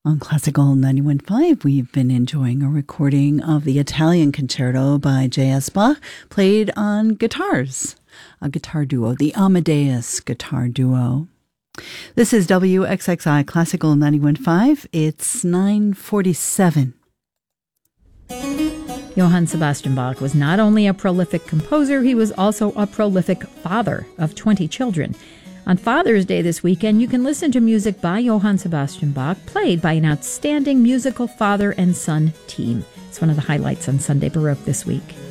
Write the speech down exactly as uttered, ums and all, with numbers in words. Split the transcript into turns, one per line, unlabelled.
On Classical ninety-one point five, we've been enjoying a recording of the Italian Concerto by J S. Bach, played on guitars, a guitar duo, the Amadeus Guitar Duo. This is W X X I Classical ninety-one point five. It's nine forty-seven.
Johann Sebastian Bach was not only a prolific composer, he was also a prolific father of twenty children. On Father's Day this weekend, you can listen to music by Johann Sebastian Bach, played by an outstanding musical father and son team. It's one of the highlights on Sunday Baroque this week.